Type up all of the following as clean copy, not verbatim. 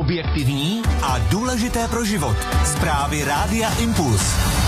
Objektivní a důležité pro život. Zprávy Rádia Impuls.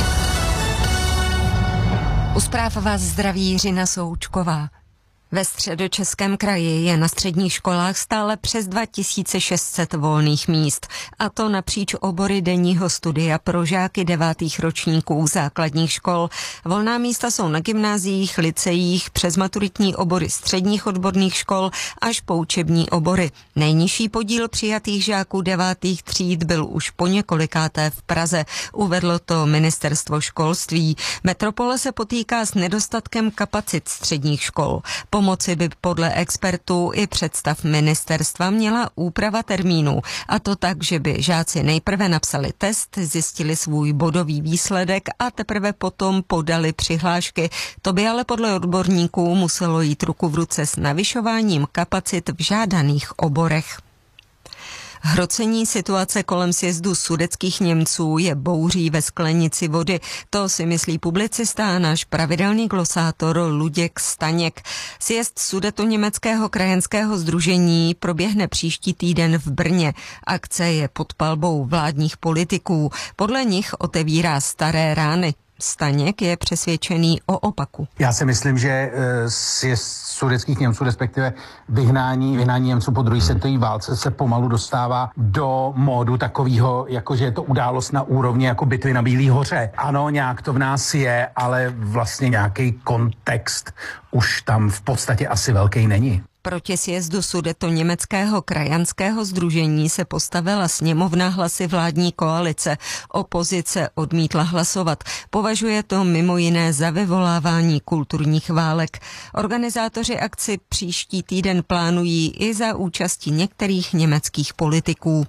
U zpráv vás zdraví Jiřina Součková. Ve Středočeském kraji je na středních školách stále přes 2600 volných míst, a to napříč obory denního studia pro žáky 9. ročníků základních škol. Volná místa jsou na gymnáziích, lyceích, přes maturitní obory středních odborných škol až po učební obory. Nejnižší podíl přijatých žáků 9. tříd byl už po několikáté v Praze, uvedlo to Ministerstvo školství. Metropole se potýká s nedostatkem kapacit středních škol. Pomoci by podle expertů i představ ministerstva měla úprava termínů, a to tak, že by žáci nejprve napsali test, zjistili svůj bodový výsledek a teprve potom podali přihlášky. To by ale podle odborníků muselo jít ruku v ruce s navyšováním kapacit v žádaných oborech. Hrocení situace kolem sjezdu sudetských Němců je bouří ve sklenici vody. To si myslí publicista a náš pravidelný glosátor Luděk Staněk. Sjezd Sudetoněmeckého krajanského sdružení proběhne příští týden v Brně. Akce je pod palbou vládních politiků. Podle nich otevírá staré rány. Staněk je přesvědčený o opaku. Já si myslím, že sjezd sudetských Němců, respektive vyhnání Němců po druhé světové válce se pomalu dostává do módu takového, jakože je to událost na úrovni jako bitvy na Bílý hoře. Ano, nějak to v nás je, ale vlastně nějaký kontext už tam v podstatě asi velký není. Proti sjezdu Sudetoněmeckého krajanského sdružení se postavila sněmovna hlasy vládní koalice. Opozice odmítla hlasovat. Považuje to mimo jiné za vyvolávání kulturních válek. Organizátoři akci příští týden plánují i za účasti některých německých politiků.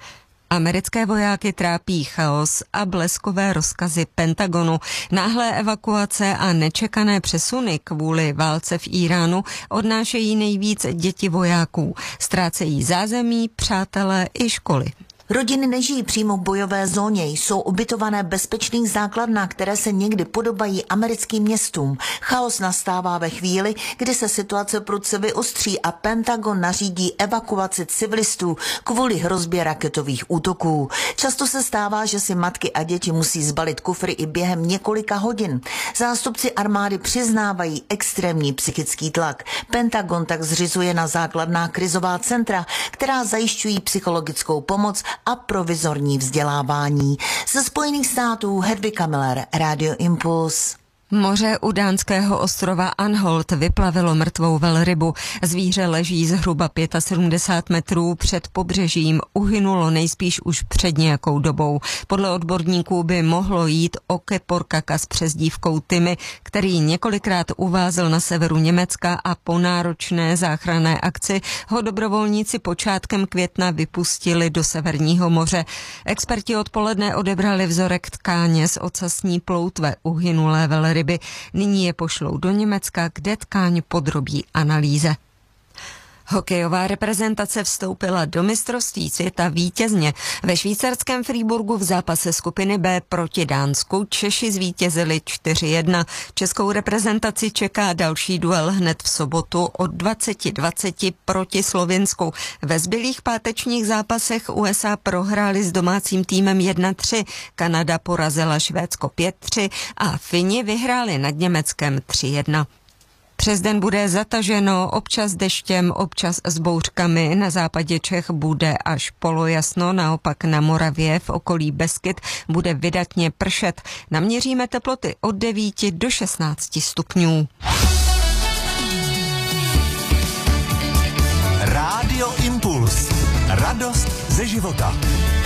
Americké vojáky trápí chaos a bleskové rozkazy Pentagonu. Náhlé evakuace a nečekané přesuny kvůli válce v Íránu odnášejí nejvíc děti vojáků. Ztrácejí zázemí, přátelé i školy. Rodiny nežijí přímo v bojové zóně, jsou ubytované v bezpečných základnách, které se někdy podobají americkým městům. Chaos nastává ve chvíli, kdy se situace prudce vyostří a Pentagon nařídí evakuaci civilistů kvůli hrozbě raketových útoků. Často se stává, že si matky a děti musí zbalit kufry i během několika hodin. Zástupci armády přiznávají extrémní psychický tlak. Pentagon tak zřizuje na základnách krizová centra, která zajišťují psychologickou pomoc a provizorní vzdělávání. Ze Spojených států Hedvika Miller, Radio Impuls. Moře u dánského ostrova Anholt vyplavilo mrtvou velrybu. Zvíře leží zhruba 75 metrů před pobřežím. Uhynulo nejspíš už před nějakou dobou. Podle odborníků by mohlo jít o keporkaka s přezdívkou Timmy, který několikrát uvázl na severu Německa a po náročné záchranné akci ho dobrovolníci počátkem května vypustili do Severního moře. Experti odpoledne odebrali vzorek tkáně z ocasní ploutve uhynulé velryby. Nyní je pošlou do Německa, kde tkáň podrobí analýze. Hokejová reprezentace vstoupila do mistrovství světa vítězně. Ve švýcarském Freiburgu v zápase skupiny B proti Dánsku Češi zvítězili 4-1. Českou reprezentaci čeká další duel hned v sobotu od 20:20 proti Slovinsku. Ve zbylých pátečních zápasech USA prohráli s domácím týmem 1-3, Kanada porazila Švédsko 5-3 a Fini vyhráli nad Německem 3-1. Přes den bude zataženo, občas deštěm, občas s bouřkami. Na západě Čech bude až polojasno, naopak na Moravě v okolí Beskyt bude vydatně pršet. Naměříme teploty od 9 do 16 stupňů. Rádio Impuls. Radost ze života.